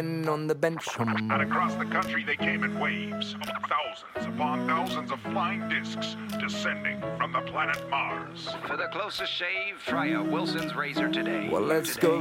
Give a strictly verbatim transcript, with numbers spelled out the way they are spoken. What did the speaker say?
on the bench. And across the country they came in waves, thousands upon thousands of flying discs descending from the planet Mars. For the closest shave, try a Wilson's razor today. Well, let's today. go.